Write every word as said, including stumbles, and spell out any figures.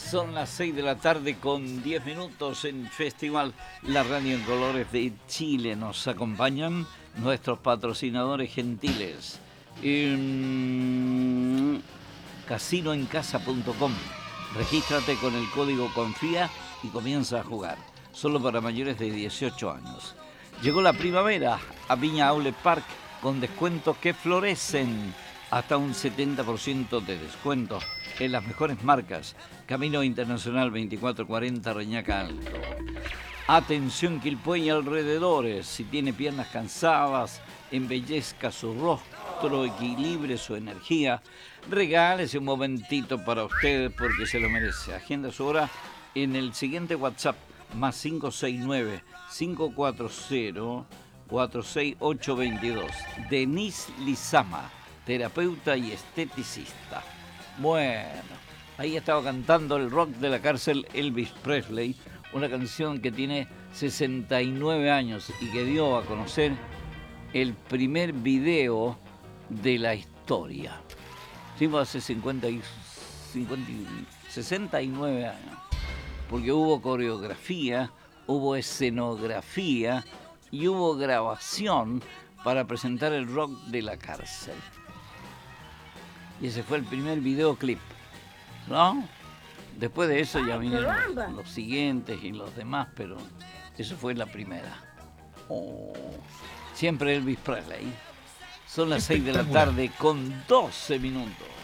Son las seis de la tarde con diez minutos en Festival La Radio en Colores de Chile. Nos acompañan nuestros patrocinadores gentiles. Eh, casino en casa punto com. Regístrate con el código CONFÍA y comienza a jugar. Solo para mayores de dieciocho años. Llegó la primavera a Viña Outlet Park con descuentos que florecen. Hasta un setenta por ciento de descuento en las mejores marcas. Camino Internacional veinticuatro cuarenta Reñaca Alto. Atención Quilpué y alrededores. Si tiene piernas cansadas, embellezca su rostro, equilibre su energía. Regálese un momentito para usted porque se lo merece. Agenda su hora en el siguiente WhatsApp. Más cinco seis nueve, cinco cuatro cero, cuatro seis ocho dos dos. Denise Lizama, terapeuta y esteticista. Bueno, ahí estaba cantando el rock de la cárcel Elvis Presley, una canción que tiene sesenta y nueve años y que dio a conocer el primer video de la historia. Sí, hace cincuenta y, cincuenta y sesenta y nueve años, porque hubo coreografía, hubo escenografía y hubo grabación para presentar el rock de la cárcel. Y ese fue el primer videoclip, ¿no? Después de eso ya vinieron los, los siguientes y los demás, pero eso fue la primera. Oh, siempre Elvis Presley. Son las seis de la tarde con doce minutos.